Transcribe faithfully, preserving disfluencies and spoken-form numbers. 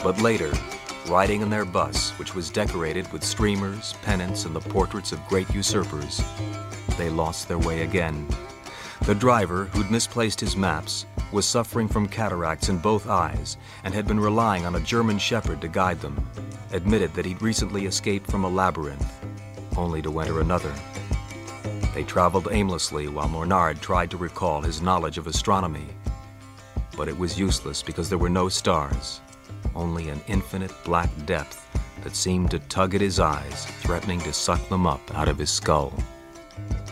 But later, riding in their bus, which was decorated with streamers, pennants, and the portraits of great usurpers, they lost their way again. The driver, who'd misplaced his maps, was suffering from cataracts in both eyes and had been relying on a German shepherd to guide them, admitted that he'd recently escaped from a labyrinth, only to enter another. They traveled aimlessly while Mornard tried to recall his knowledge of astronomy. But it was useless because there were no stars, only an infinite black depth that seemed to tug at his eyes, threatening to suck them up out of his skull.